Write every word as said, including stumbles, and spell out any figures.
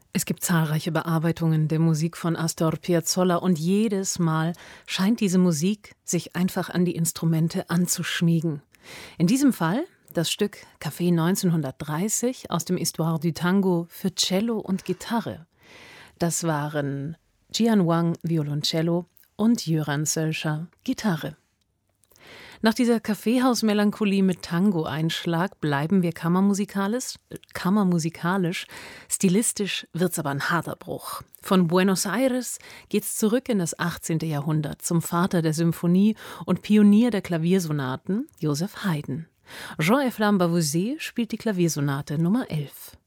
Es gibt zahlreiche Bearbeitungen der Musik von Astor Piazzolla und jedes Mal scheint diese Musik sich einfach an die Instrumente anzuschmiegen. In diesem Fall das Stück Café neunzehnhundertdreißig aus dem Histoire du Tango für Cello und Gitarre. Das waren Jian Wang, Violoncello, und Göran Sölscher, Gitarre. Nach dieser Kaffeehaus-Melancholie mit Tango-Einschlag bleiben wir kammermusikalisch, kammermusikalisch. Stilistisch wird's aber ein harter Bruch. Von Buenos Aires geht's zurück in das achtzehnte. Jahrhundert zum Vater der Symphonie und Pionier der Klaviersonaten, Joseph Haydn. Jean-Efflam Bavouzet spielt die Klaviersonate Nummer elf.